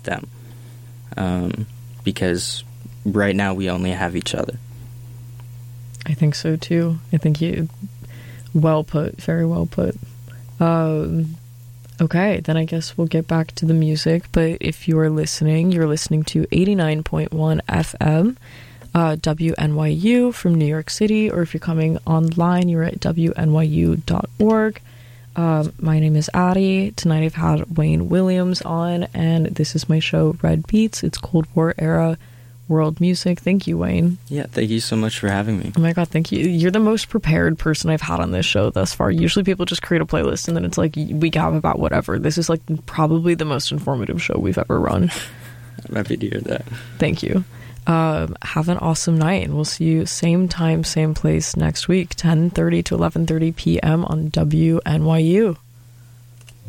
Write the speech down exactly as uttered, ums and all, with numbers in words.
them. Um, because right now we only have each other. I think so too. I think you, well put, very well put. Um, okay, then I guess we'll get back to the music. But if you are listening, you're listening to eighty-nine point one F M, uh, W N Y U from New York City, or if you're coming online, you're at W N Y U dot org. Um, my name is Addie. Tonight I've had Wayne Williams on, and this is my show, Red Beats. It's Cold War era world music. Thank you, Wayne. Yeah, thank you so much for having me. Oh my god, thank you. You're the most prepared person I've had on this show thus far. Usually people just create a playlist and then it's like we gab about whatever. This is like probably the most informative show we've ever run. I'm happy to hear that. Thank you. Um, have an awesome night, and we'll see you same time, same place next week, ten thirty to eleven thirty p.m. on W N Y U.